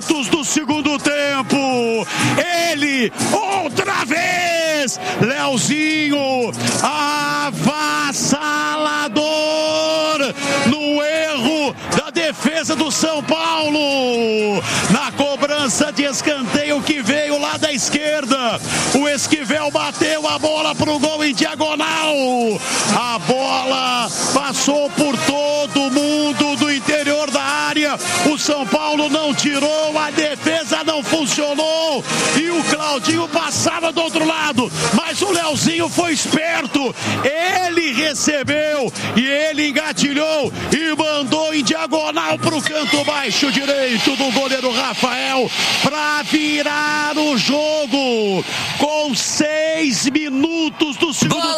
minutos do segundo tempo. Ele, outra vez, Leozinho, avassalador no erro da defesa do São Paulo. Na cobrança de escanteio que veio lá da esquerda, o Esquivel bateu a bola pro gol em diagonal. A bola passou por todo mundo do interior da área. O São Paulo não tirou, a defesa não funcionou e o Claudinho passava do outro lado. Mas o Leozinho foi esperto. Ele recebeu e ele engatilhou e mandou em diagonal pro canto baixo direito do goleiro Rafael para virar o jogo com 6 minutos do segundo